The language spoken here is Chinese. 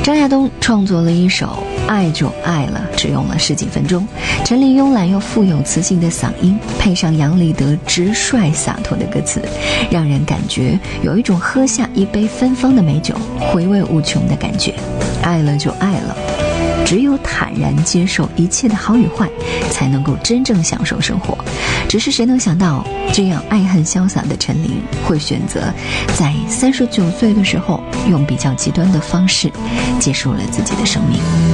张亚东创作了一首《爱就爱了》，只用了10几分钟。陈琳慵懒又富有磁性的嗓音，配上杨立德直率洒脱的歌词，让人感觉有一种喝下一杯芬芳的美酒，回味无穷的感觉。爱了就爱了，只有坦然接受一切的好与坏，才能够真正享受生活。只是谁能想到，这样爱恨潇洒的陈琳会选择在39岁的时候，用比较极端的方式结束了自己的生命。